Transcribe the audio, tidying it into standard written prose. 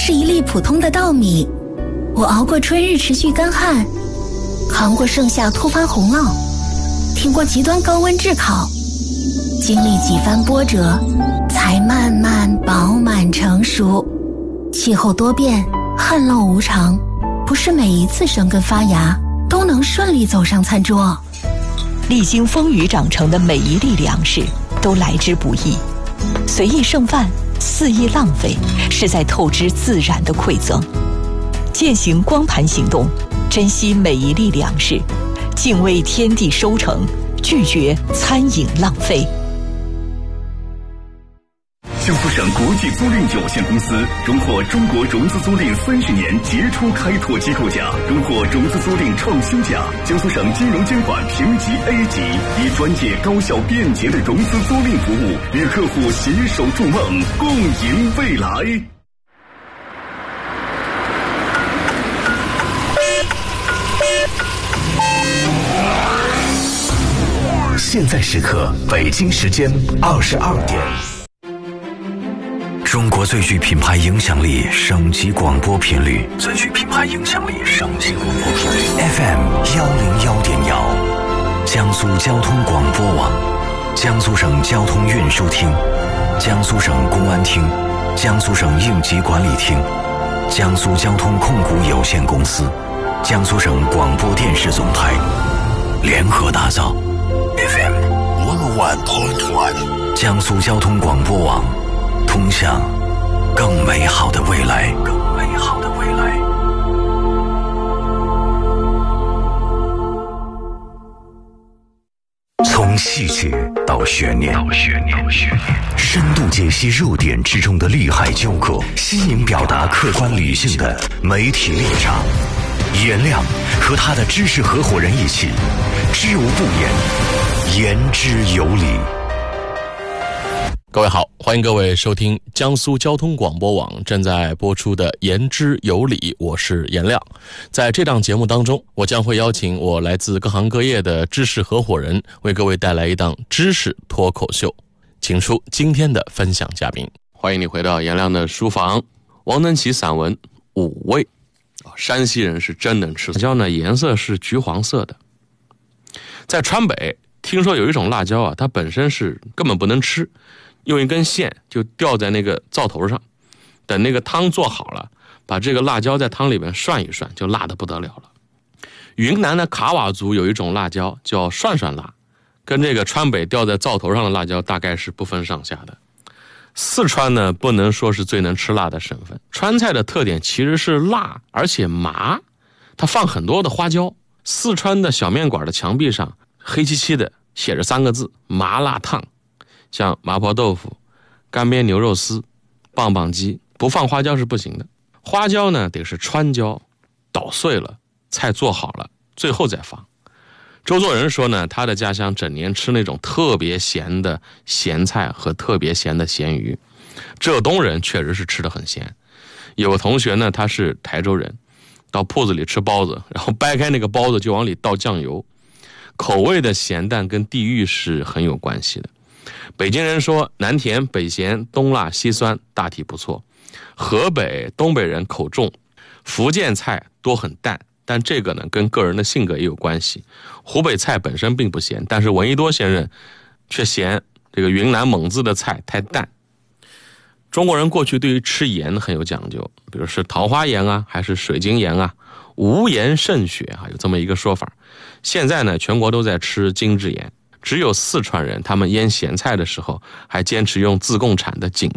是一粒普通的稻米，我熬过春日持续干旱，扛过盛夏突发洪涝，挺过极端高温炙烤，经历几番波折，才慢慢饱满成熟。气候多变，旱涝无常，不是每一次生根发芽都能顺利走上餐桌。 历经风雨长成的每一粒粮食都来之不易，随意剩饭，肆意浪费，是在透支自然的馈赠。践行光盘行动，珍惜每一粒粮食，敬畏天地收成，拒绝餐饮浪费。 江苏省国际租赁有限公司荣获中国融资租赁30年杰出开拓机构奖，荣获融资租赁创新奖，江苏省金融监管评级 A 级，以专业、高效、便捷的融资租赁服务，与客户携手筑梦，共赢未来。现在时刻，北京时间22点。中国最具品牌影响力省级广播频率，最具品牌影响力省级广播频率 FM101.1，江苏交通广播网，江苏省交通运输厅，江苏省公安厅，江苏省应急管理厅，江苏交通控股有限公司，江苏省广播电视总台联合打造 FM101.1，江苏交通广播网，通向更美好的未来，更美好的未来。从细节到悬念，深度解析热点之中的利害纠葛，新颖表达客观理性的媒体立场。颜亮和他的知识合伙人一起，知无不言，言之有理。 各位好，欢迎各位收听江苏交通广播网正在播出的言之有理，我是颜亮。在这档节目当中，我将会邀请我来自各行各业的知识合伙人，为各位带来一档知识脱口秀。请出今天的分享嘉宾。欢迎你回到颜亮的书房。王能奇散文5味，山西人是真能吃辣椒呢，颜色是橘黄色的。在川北听说有一种辣椒啊，它本身是根本不能吃，用一根线就吊在那个灶头上，等那个汤做好了，把这个辣椒在汤里面涮一涮，就辣得不得了了。云南的卡瓦族有一种辣椒叫涮涮辣，跟这个川北吊在灶头上的辣椒大概是不分上下的。四川呢，不能说是最能吃辣的省份，川菜的特点其实是辣而且麻，它放很多的花椒。四川的小面馆的墙壁上黑漆漆的写着3个字：麻辣烫。像麻婆豆腐、干煸牛肉丝、棒棒鸡，不放花椒是不行的。花椒呢，得是川椒，捣碎了，菜做好了，最后再放。周作人说呢，他的家乡整年吃那种特别咸的咸菜和特别咸的咸鱼。浙东人确实是吃得很咸。有个同学呢，他是台州人，到铺子里吃包子，然后掰开那个包子就往里倒酱油。口味的咸淡跟地域是很有关系的。北京人说南甜北咸东辣西酸大体不错，河北东北人口重，福建菜多很淡，但这个呢跟个人的性格也有关系。湖北菜本身并不咸，但是闻一多先生却嫌这个云南蒙自的菜太淡。中国人过去对于吃盐很有讲究，比如是桃花盐啊，还是水晶盐啊，无盐胜血啊，有这么一个说法。现在呢，全国都在吃精制盐。只有四川人，他们腌咸菜的时候还坚持用自贡产的锦